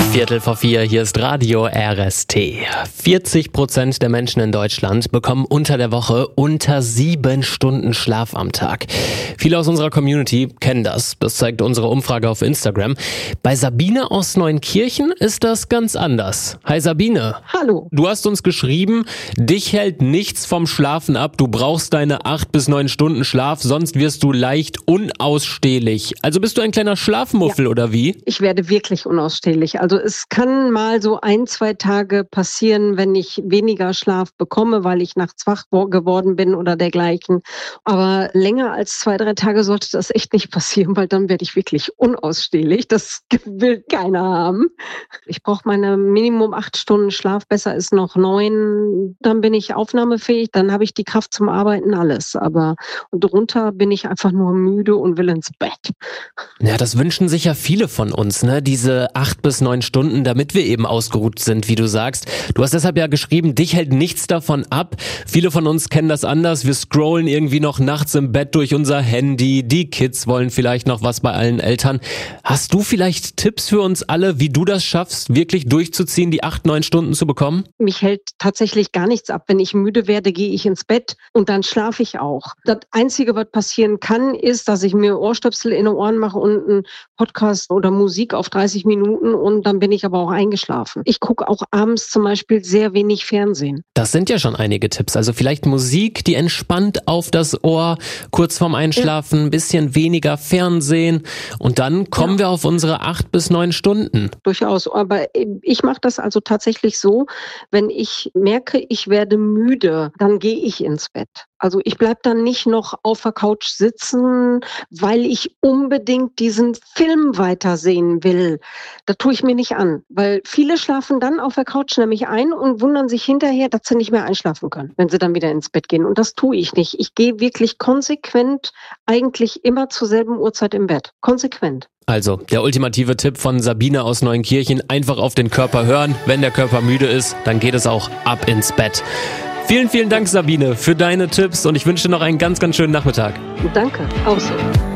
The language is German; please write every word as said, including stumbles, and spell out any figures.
Viertel vor vier, hier ist Radio R S T. vierzig Prozent der Menschen in Deutschland bekommen unter der Woche unter sieben Stunden Schlaf am Tag. Viele aus unserer Community kennen das. Das zeigt unsere Umfrage auf Instagram. Bei Sabine aus Neunkirchen ist das ganz anders. Hi Sabine. Hallo. Du hast uns geschrieben, dich hält nichts vom Schlafen ab. Du brauchst deine acht bis neun Stunden Schlaf, sonst wirst du leicht unausstehlich. Also bist du ein kleiner Schlafmuffel Ja. oder wie? Ich werde wirklich unausstehlich. Also es kann mal so ein, zwei Tage passieren, wenn ich weniger Schlaf bekomme, weil ich nachts wach geworden bin oder dergleichen. Aber länger als zwei, drei Tage sollte das echt nicht passieren, weil dann werde ich wirklich unausstehlich. Das will keiner haben. Ich brauche meine Minimum acht Stunden Schlaf. Besser ist noch neun. Dann bin ich aufnahmefähig. Dann habe ich die Kraft zum Arbeiten, alles. Aber und drunter bin ich einfach nur müde und will ins Bett. Ja, das wünschen sich ja viele von uns, ne? Diese acht bis neun Stunden, damit wir eben ausgeruht sind, wie du sagst. Du hast deshalb ja geschrieben, dich hält nichts davon ab. Viele von uns kennen das anders. Wir scrollen irgendwie noch nachts im Bett durch unser Handy. Die Kids wollen vielleicht noch was bei allen Eltern. Hast du vielleicht Tipps für uns alle, wie du das schaffst, wirklich durchzuziehen, die acht, neun Stunden zu bekommen? Mich hält tatsächlich gar nichts ab. Wenn ich müde werde, gehe ich ins Bett und dann schlafe ich auch. Das Einzige, was passieren kann, ist, dass ich mir Ohrstöpsel in den Ohren mache und einen Podcast oder Musik auf dreißig Minuten und dann bin ich aber auch eingeschlafen. Ich gucke auch abends zum Beispiel sehr wenig Fernsehen. Das sind ja schon einige Tipps. Also vielleicht Musik, die entspannt auf das Ohr, kurz vorm Einschlafen, ein bisschen weniger Fernsehen und dann kommen ja. wir auf unsere acht bis neun Stunden. Durchaus, aber ich mache das also tatsächlich so, wenn ich merke, ich werde müde, dann gehe ich ins Bett. Also ich bleib dann nicht noch auf der Couch sitzen, weil ich unbedingt diesen Film weitersehen will. Da tue ich mir nicht an, weil viele schlafen dann auf der Couch nämlich ein und wundern sich hinterher, dass sie nicht mehr einschlafen können, wenn sie dann wieder ins Bett gehen. Und das tue ich nicht. Ich gehe wirklich konsequent eigentlich immer zur selben Uhrzeit im Bett. Konsequent. Also, der ultimative Tipp von Sabine aus Neunkirchen, einfach auf den Körper hören. Wenn der Körper müde ist, dann geht es auch ab ins Bett. Vielen, vielen Dank, Sabine, für deine Tipps und ich wünsche dir noch einen ganz, ganz schönen Nachmittag. Danke, auch so.